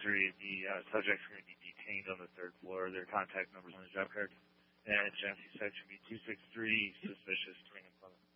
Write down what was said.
history. The subjects are going to be detained on the third floor. Their contact numbers on the job card. And agency section be 263, suspicious, doing employment.